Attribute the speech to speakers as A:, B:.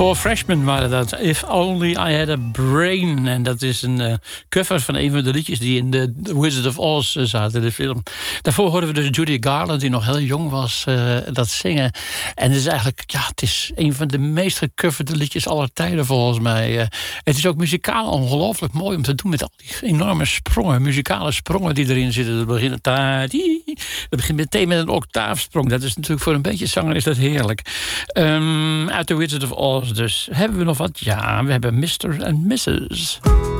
A: Four Freshmen waren dat. If Only I Had a Brain. En dat is een cover van een van de liedjes die in The Wizard of Oz zaten, de film. Daarvoor hoorden we dus Judy Garland, die nog heel jong was, dat zingen. En het is eigenlijk, ja, het is een van de meest gecoverde liedjes aller tijden volgens mij. Het is ook muzikaal ongelooflijk mooi om te doen met al die enorme sprongen, muzikale sprongen die erin zitten. Dat begint meteen met een octaafsprong. Dat is natuurlijk voor een beetje zanger is dat heerlijk. Uit The Wizard of Oz dus. Hebben we nog wat? Ja, we hebben Mr. and Mrs.